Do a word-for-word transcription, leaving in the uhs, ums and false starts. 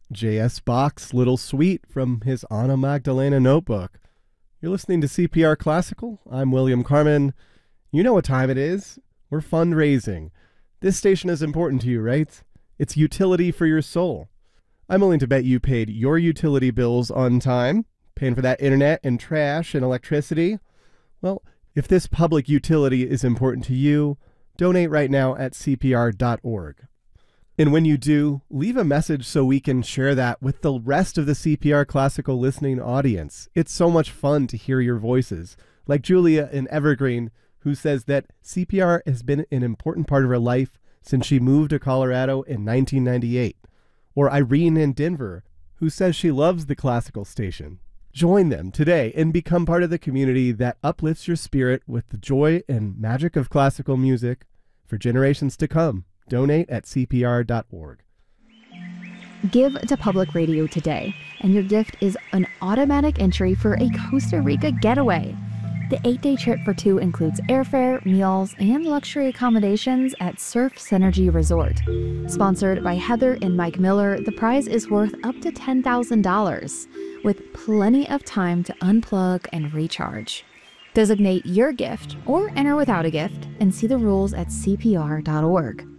J S. Bach's Little Suite from his Anna Magdalena notebook. You're listening to C P R Classical. I'm William Carmen. You know what time it is. We're fundraising. This station is important to you, right? It's utility for your soul. I'm willing to bet you paid your utility bills on time, paying for that internet and trash and electricity. Well, if this public utility is important to you, donate right now at C P R dot org. And when you do, leave a message so we can share that with the rest of the C P R Classical listening audience. It's so much fun to hear your voices, like Julia in Evergreen, who says that C P R has been an important part of her life since she moved to Colorado in nineteen ninety-eight. Or Irene in Denver, who says she loves the classical station. Join them today and become part of the community that uplifts your spirit with the joy and magic of classical music for generations to come. Donate at C P R dot org. Give to Public Radio today, and your gift is an automatic entry for a Costa Rica getaway. The eight-day trip for two includes airfare, meals, and luxury accommodations at Surf Synergy Resort. Sponsored by Heather and Mike Miller, the prize is worth up to ten thousand dollars, with plenty of time to unplug and recharge. Designate your gift or enter without a gift and see the rules at C P R dot org.